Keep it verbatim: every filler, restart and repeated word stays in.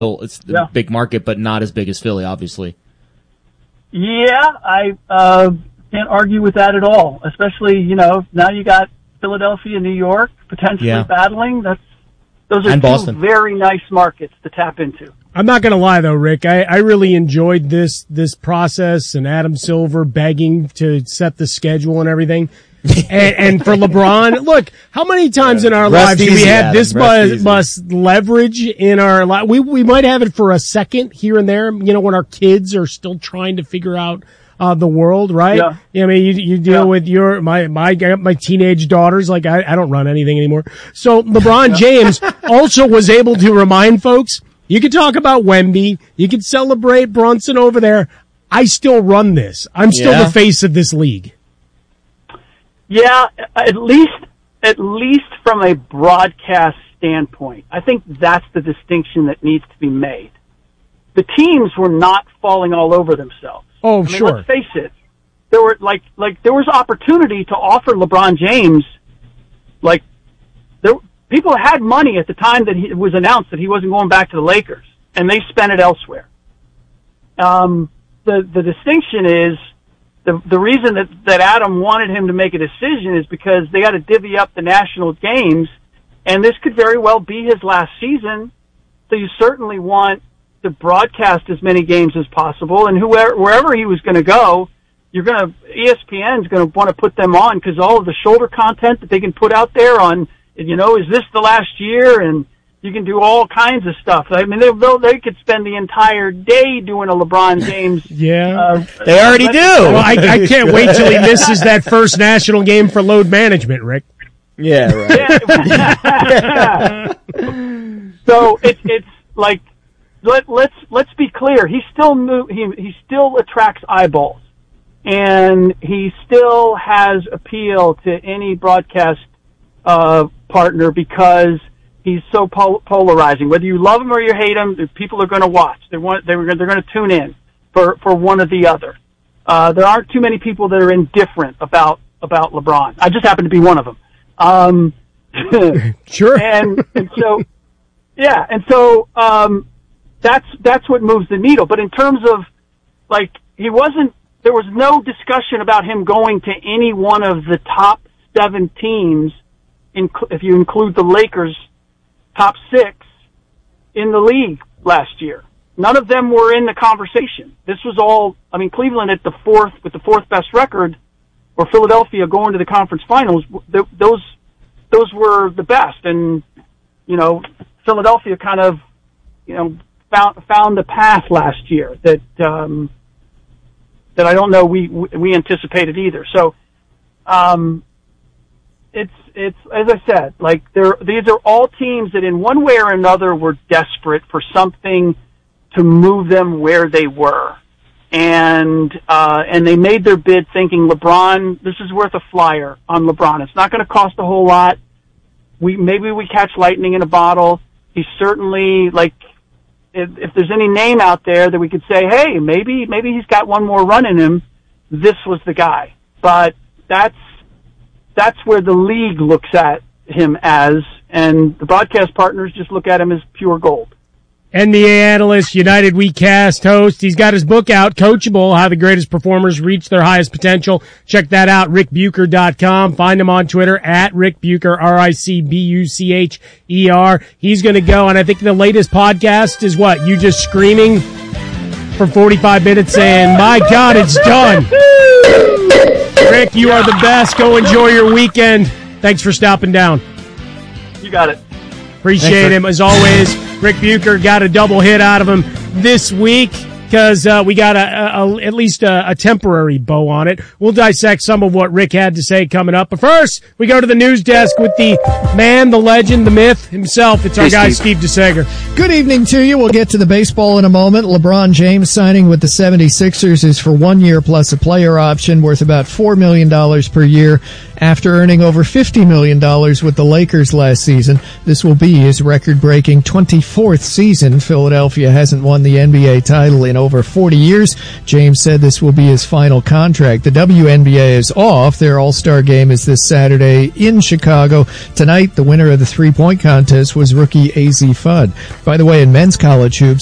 it's a yeah. big market, but not as big as Philly, obviously. Yeah, I uh, can't argue with that at all. Especially, you know, now you got Philadelphia, New York, potentially yeah. battling. That's those are and two Boston. very nice markets to tap into. I'm not going to lie, though, Rick. I, I really enjoyed this this process and Adam Silver begging to set the schedule and everything. and, and for LeBron, look, how many times yeah. in our Rest lives do we easy, have Adam. this much, much leverage in our life? We, we might have it for a second here and there, you know, when our kids are still trying to figure out uh, the world, right? Yeah. I mean, you, you deal yeah. with your, my, my, my teenage daughters, like I, I don't run anything anymore. So LeBron yeah. James also was able to remind folks, you can talk about Wemby, you can celebrate Brunson over there. I still run this. I'm still yeah. the face of this league. Yeah, at least at least from a broadcast standpoint, I think that's the distinction that needs to be made. The teams were not falling all over themselves. Oh, I mean, sure. Let's face it. There were like like there was opportunity to offer LeBron James, like there people had money at the time that he, it was announced that he wasn't going back to the Lakers, and they spent it elsewhere. Um, the the distinction is. The the reason that, that Adam wanted him to make a decision is because they got to divvy up the national games, and this could very well be his last season. So you certainly want to broadcast as many games as possible, and whoever wherever he was going to go, you're going to E S P N is going to want to put them on because all of the shoulder content that they can put out there on, you know, is this the last year and. You can do all kinds of stuff. I mean, they they could spend the entire day doing a LeBron James. yeah, uh, they already do. Well, I, I can't wait till he misses that first national game for load management, Rick. Yeah, right. Yeah. So it's it's like let let's let's be clear. He still move, he he still attracts eyeballs, and he still has appeal to any broadcast uh, partner because. He's so pol- polarizing. Whether you love him or you hate him, people are going to watch. They want, they were, they're going to tune in for, for one or the other. Uh, there aren't too many people that are indifferent about, about LeBron. I just happen to be one of them. Um, sure. And, and so, yeah, and so, um, that's, that's what moves the needle. But in terms of, like, he wasn't, there was no discussion about him going to any one of the top seven teams, inc- if you include the Lakers, top six in the league last year. None of them were in the conversation. This was all, I mean, Cleveland at the fourth, with the fourth best record, or Philadelphia going to the conference finals, th- those, those were the best. And, you know, Philadelphia kind of, you know, found, found the path last year that, um, that I don't know we, we anticipated either. So, um, It's, it's, as I said, like, there, these are all teams that in one way or another were desperate for something to move them where they were. And, uh, and they made their bid thinking LeBron, this is worth a flyer on LeBron. It's not going to cost a whole lot. We, maybe we catch lightning in a bottle. He's certainly, like, if, if there's any name out there that we could say, hey, maybe, maybe he's got one more run in him, this was the guy. But that's, That's where the league looks at him as, and the broadcast partners just look at him as pure gold. N B A analyst, United WeCast host. He's got his book out, Coachable, How the Greatest Performers Reach Their Highest Potential. Check that out, rick bucher dot com. Find him on Twitter, at Rick Bucher, R I C B U C H E R. He's going to go, and I think the latest podcast is what? You just screaming for forty-five minutes saying, my God, it's done. Rick, you are the best. Go enjoy your weekend. Thanks for stopping down. You got it. Appreciate Thanks, him as always. Rick Bucher got a double hit out of him this week because uh, we got a, a, a at least a, a temporary bow on it. We'll dissect some of what Rick had to say coming up. But first, we go to the news desk with the man, the legend, the myth himself. It's our hey, guy, Steve, Steve DeSager. Good evening to you. We'll get to the baseball in a moment. LeBron James signing with the seventy-sixers is for one year plus a player option worth about four million dollars per year after earning over fifty million dollars with the Lakers last season. This will be his record-breaking twenty-fourth season. Philadelphia hasn't won the N B A title in over forty years. James said this will be his final contract. The W N B A is off. Their All-Star game is this Saturday in Chicago. Tonight, the winner of the three-point contest was rookie A Z Fudd. By the way, in men's college hoops,